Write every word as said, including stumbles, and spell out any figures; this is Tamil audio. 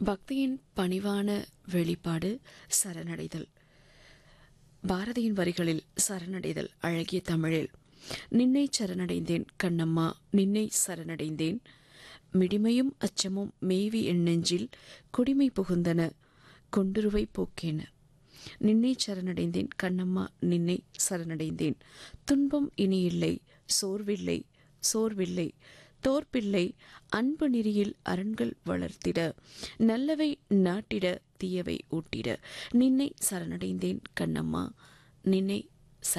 பக்தியின் பணிவான வெளிப்பாடு சரணடைதல். பாரதியின் வரிகளில் சரணடைதல் அழகிய தமிழில். நின்னை சரணடைந்தேன் கண்ணம்மா, நின்னை சரணடைந்தேன். மிடிமையும் அச்சமும் மேவி என் நெஞ்சில் குடிமை புகுந்தன கொண்டுருவை போக்கேன. நின்னை சரணடைந்தேன் கண்ணம்மா, நின்னை சரணடைந்தேன். துன்பம் இனி இல்லை, சோர்வில்லை சோர்வில்லை தோற்பில்லை. அன்பு நெறியில் அரண்கள் வளர்த்திட, நல்லவை நாட்டிட, தீயவை ஊட்டிட. நின்னை சரணடைந்தேன் கண்ணம்மா, நின்னை